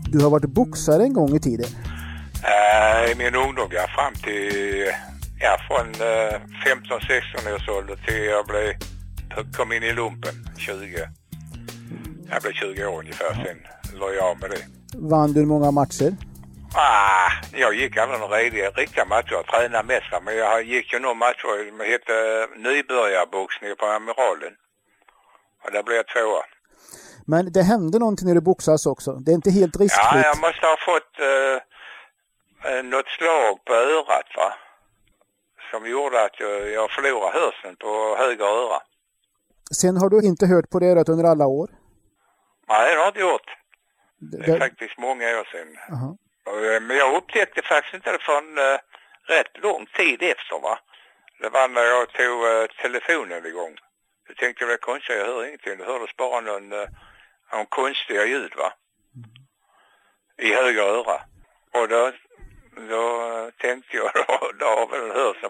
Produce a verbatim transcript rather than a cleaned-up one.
Du har varit boxare en gång i tiden. Uh, I min ungdom, ja, fram till, ja, från uh, femton sexton års ålder till jag blev, kom in i lumpen, tjugo. Jag blev tjugo år ungefär, sen la jag av med det. Vann du många matcher? Ah, jag gick aldrig några riktiga, riktiga matcher, jag tränade mest, men jag gick ju några matcher som hette nybörjarboxning på Amiralen. Och där blev jag tvåa. Men det hände någonting när du boxas också. Det är inte helt riskfritt. Ja, jag måste ha fått uh, något slag på örat, va? Som gjorde att jag, jag förlorade hörseln på höger öra. Sen har du inte hört på det örat under alla år? Nej, det har jag inte gjort. Det, det är det... faktiskt många år sedan. Uh-huh. Och, men jag upptäckte faktiskt inte det för en uh, rätt lång tid efter, va? Det var när jag tog uh, telefonen igång. Jag tänkte det var konstigt, jag hörde ingenting. Det hördes bara någon, uh, någon konstiga ljud, va? Mm. I höger öra. Och då, då tänkte jag, då, då har väl hörseln